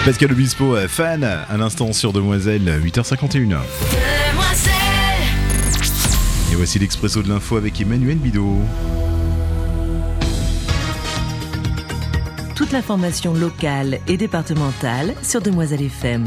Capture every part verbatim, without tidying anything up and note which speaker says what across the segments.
Speaker 1: Pascal Obispo, fan, à l'instant sur Demoiselle, huit heures cinquante et une.
Speaker 2: Demoiselle.
Speaker 1: Et voici l'expresso de l'info avec Emmanuel Bidot.
Speaker 3: Toute l'information locale et départementale sur Demoiselle F M.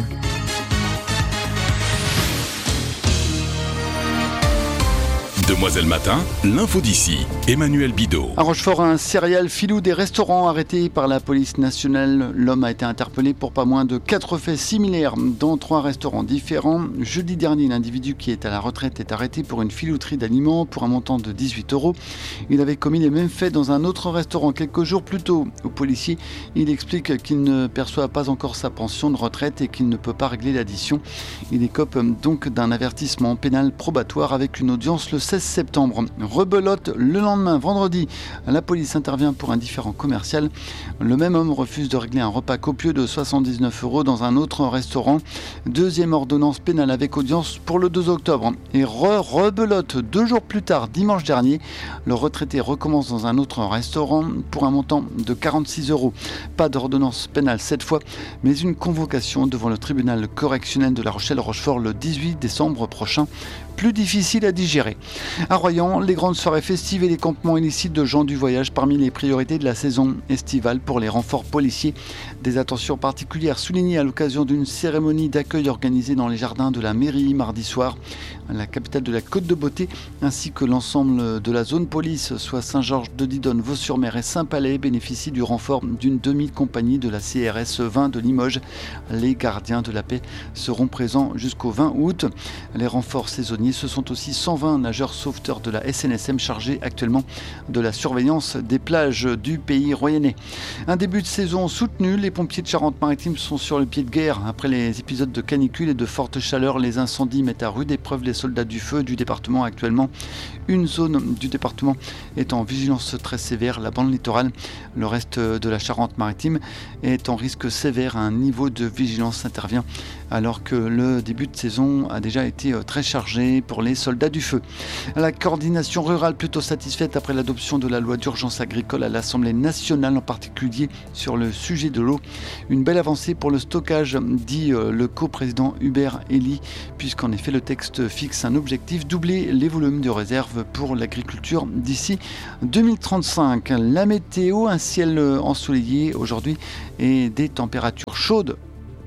Speaker 4: Demoiselle Matin, l'info d'ici, Emmanuel Bidot.
Speaker 5: À Rochefort, un serial filou des restaurants arrêté par la police nationale. L'homme a été interpellé pour pas moins de quatre faits similaires dans trois restaurants différents. Jeudi dernier, l'individu qui est à la retraite est arrêté pour une filouterie d'aliments pour un montant de dix-huit euros. Il avait commis les mêmes faits dans un autre restaurant quelques jours plus tôt. Au policier, il explique qu'il ne perçoit pas encore sa pension de retraite et qu'il ne peut pas régler l'addition. Il écope donc d'un avertissement pénal probatoire avec une audience le seize septembre. Rebelote le lendemain, vendredi, la police intervient pour un différend commercial. Le même homme refuse de régler un repas copieux de soixante-dix-neuf euros dans un autre restaurant. Deuxième ordonnance pénale avec audience pour le deux octobre. Et re rebelote deux jours plus tard, dimanche dernier, le retraité recommence dans un autre restaurant pour un montant de quarante-six euros. Pas d'ordonnance pénale cette fois, mais une convocation devant le tribunal correctionnel de La Rochelle-Rochefort le dix-huit décembre prochain. Plus difficile à digérer. À Royan, les grandes soirées festives et les campements illicites de gens du voyage parmi les priorités de la saison estivale pour les renforts policiers. Des attentions particulières soulignées à l'occasion d'une cérémonie d'accueil organisée dans les jardins de la mairie mardi soir. La capitale de la Côte de Beauté ainsi que l'ensemble de la zone police, soit Saint-Georges-de-Didonne, Vaux-sur-Mer et Saint-Palais, bénéficient du renfort d'une demi-compagnie de la C R S vingt de Limoges. Les gardiens de la paix seront présents jusqu'au vingt août. Les renforts saisonniers, ce sont aussi cent vingt nageurs sauveteurs de la S N S M chargés actuellement de la surveillance des plages du pays royannais. Un début de saison soutenu, les pompiers de Charente-Maritime sont sur le pied de guerre. Après les épisodes de canicule et de forte chaleur, les incendies mettent à rude épreuve les soldats du feu du département actuellement. Une zone du département est en vigilance très sévère, la bande littorale. Le reste de la Charente-Maritime est en risque sévère. Un niveau de vigilance intervient alors que le début de saison a déjà été très chargé pour les soldats du feu. La coordination rurale plutôt satisfaite après l'adoption de la loi d'urgence agricole à l'Assemblée nationale, en particulier sur le sujet de l'eau. Une belle avancée pour le stockage, dit le coprésident Hubert Elie, puisqu'en effet le texte fixe un objectif: doubler les volumes de réserve pour l'agriculture d'ici deux mille trente-cinq. La météo, un ciel ensoleillé aujourd'hui et des températures chaudes.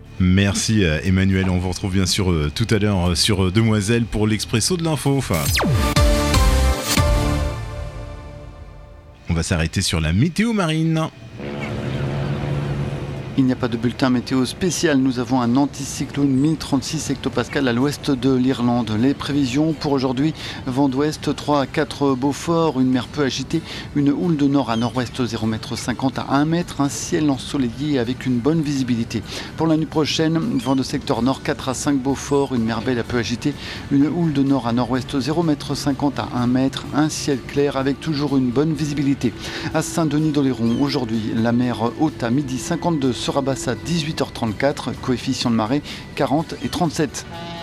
Speaker 1: Merci Emmanuel, on vous retrouve bien sûr euh, tout à l'heure euh, sur euh, Demoiselle pour l'expresso de l'info. Enfin, on va s'arrêter sur la météo marine.
Speaker 5: Il n'y a pas de bulletin météo spécial. Nous avons un anticyclone mille trente-six hectopascales à l'ouest de l'Irlande. Les prévisions pour aujourd'hui: vent d'ouest trois à quatre Beaufort, une mer peu agitée, une houle de nord à nord-ouest zéro virgule cinquante mètres à un mètre, un ciel ensoleillé avec une bonne visibilité. Pour la nuit prochaine, vent de secteur nord quatre à cinq Beaufort, une mer belle à peu agitée, une houle de nord à nord-ouest zéro virgule cinquante mètres à un mètre, un ciel clair avec toujours une bonne visibilité. À Saint-Denis-d'Oléron, aujourd'hui, la mer haute à midi cinquante-deux sera basse à dix-huit heures trente-quatre, coefficient de marée quarante et trente-sept.